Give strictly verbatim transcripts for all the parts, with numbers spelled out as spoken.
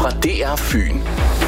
fra D R Fyn.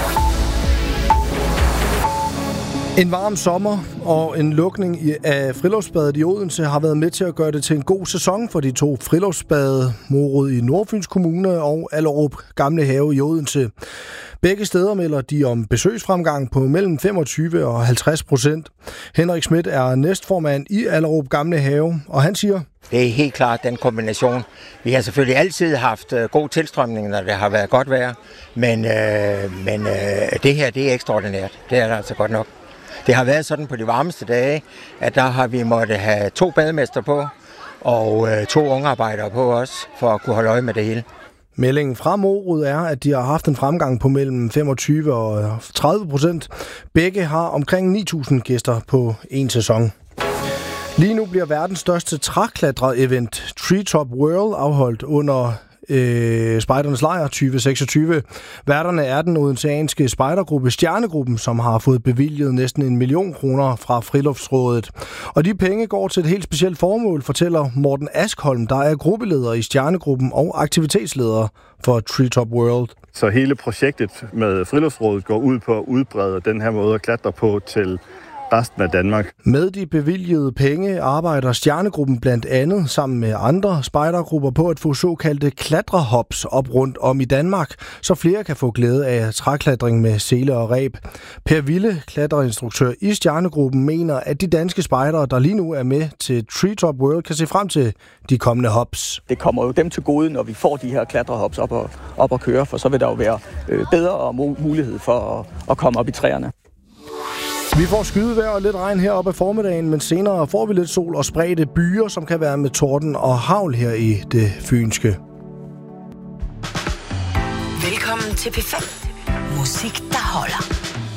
En varm sommer og en lukning af friluftsbadet i Odense har været med til at gøre det til en god sæson for de to friluftsbade, Morud i Nordfyns Kommune og Allerup Gamle Have i Odense. Begge steder melder de om besøgsfremgang på mellem femogtyve og halvtreds procent. Henrik Schmidt er næstformand i Allerup Gamle Have, og han siger: Det er helt klart den kombination. Vi har selvfølgelig altid haft god tilstrømning, når det har været godt vejr, men, øh, men øh, det her det er ekstraordinært. Det er det altså godt nok. Det har været sådan på de varmeste dage, at der har vi måtte have to bademester på og øh, to ungarbejdere på os, for at kunne holde øje med det hele. Meldingen fra Morud er, at de har haft en fremgang på mellem femogtyve og tredive procent. Begge har omkring ni tusind gæster på en sæson. Lige nu bliver verdens største træklatre-event, Treetop World, afholdt under øh, Spejdernes Lejr tyve seksogtyve. Værterne er den odenseanske spejdergruppe Stjernegruppen, som har fået bevilget næsten en million kroner fra Friluftsrådet. Og de penge går til et helt specielt formål, fortæller Morten Askholm, der er gruppeleder i Stjernegruppen og aktivitetsleder for Treetop World. Så hele projektet med Friluftsrådet går ud på at udbrede den her måde at klatre på til resten af Danmark. Med de bevilgede penge arbejder Stjernegruppen blandt andet sammen med andre spejdergrupper på at få såkaldte klatrehops op rundt om i Danmark, så flere kan få glæde af træklatring med sele og reb. Per Ville, klatreinstruktør i Stjernegruppen, mener, at de danske spejdere, der lige nu er med til Treetop World, kan se frem til de kommende hops. Det kommer jo dem til gode, når vi får de her klatrehops op og, op og køre, for så vil der jo være øh, bedre mulighed for at, at komme op i træerne. Vi får skydevejr og lidt regn heroppe af formiddagen, men senere får vi lidt sol og spredte byer, som kan være med torden og hagl her i det fynske. Velkommen til P fem. Musik, der holder.